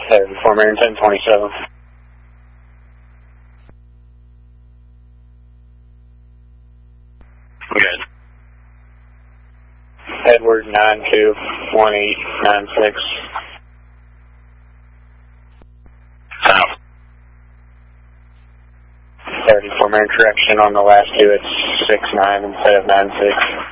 Fort Marion 1027. Good. Edward 921896. South. 34 Marion correction on the last two, it's 69 instead of 96.